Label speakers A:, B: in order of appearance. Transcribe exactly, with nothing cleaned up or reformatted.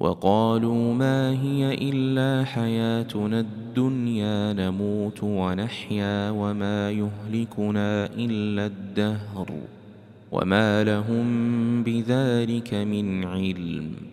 A: وقالوا ما هي إلا حياتنا الدنيا نموت ونحيا وما يهلكنا إلا الدهر وما لهم بذلك من علم